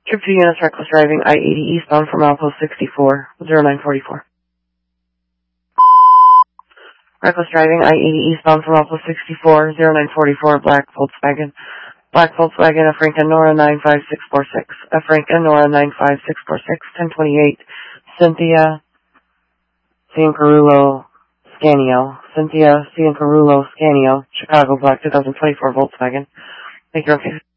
Trip 2 units, reckless driving, I-80 eastbound from Outpost 64, 0944. Reckless driving, I-80 eastbound from Outpost 64, 0944, black Volkswagen. Black Volkswagen, a Franken Nora 95646. A Franken Nora 95646, 1028. Cynthia Ciancarullo Scanio. Cynthia Ciancarullo Scanio, Chicago, black 2024 Volkswagen. Thank you, okay.